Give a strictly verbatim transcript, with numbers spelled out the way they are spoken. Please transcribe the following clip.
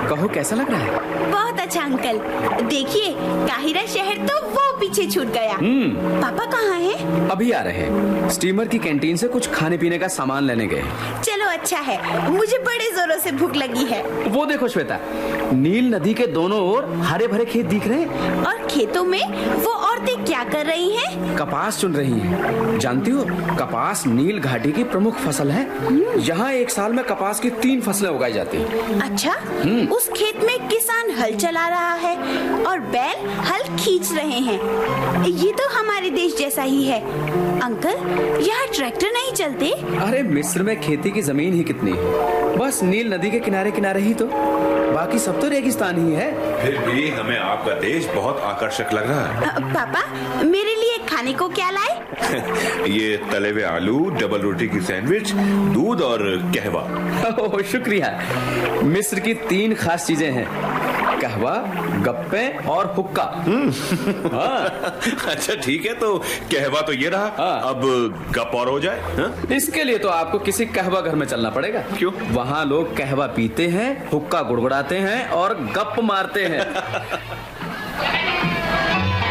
कहो कैसा लग रहा है? बहुत अच्छा अंकल। देखिए काहिरा शहर तो वो पीछे छूट गया। हम्म। पापा कहाँ हैं? अभी आ रहे हैं। स्टीमर की कैंटीन से कुछ खाने पीने का सामान लेने गए। चलो अच्छा है, मुझे बड़े जोरों से भूख लगी है। वो देखो श्वेता, नील नदी के दोनों ओर हरे भरे खेत दिख रहे हैं। और खेतों में वो औरतें क्या कर रही हैं? कपास चुन रही हैं। जानती हो, कपास नील घाटी की प्रमुख फसल है। यहाँ एक साल में कपास की तीन फसलें उगाई जाती हैं। अच्छा, उस खेत में किसान हल चला रहा है और बैल हल खींच रहे हैं। ये तो हमारे देश जैसा ही है। अंकल, यहाँ ट्रैक्टर नहीं चलते? अरे मिस्र में खेती की जमीन ही कितनी है, बस नील नदी के किनारे किनारे ही तो, बाकी सब तो रेगिस्तान ही है। फिर भी हमें आपका देश बहुत आकर्षक लग रहा है। आ, पापा, मेरे लिए खाने को क्या लाए? ये तले हुए आलू, डबल रोटी की सैंडविच, दूध और कहवा। ओह, शुक्रिया। मिस्र की तीन खास चीजें हैं, कहवा, गप्पे और हुक्का। हाँ। अच्छा ठीक है, तो कहवा तो ये रहा। हाँ। अब गप और हो जाए। हाँ? इसके लिए तो आपको किसी कहवा घर में चलना पड़ेगा। क्यों? वहाँ लोग कहवा पीते हैं, हुक्का गुड़गुड़ाते हैं और गप मारते हैं।